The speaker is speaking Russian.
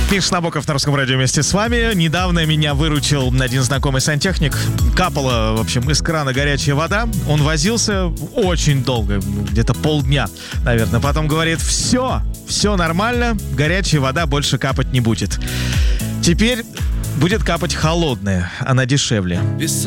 Миша Набоков на Русском радио вместе с вами. Недавно меня выручил один знакомый сантехник. Капала, в общем, из крана горячая вода. Он возился очень долго, где-то полдня, наверное. Потом говорит, все нормально, горячая вода больше капать не будет. Теперь будет капать холодная, она дешевле.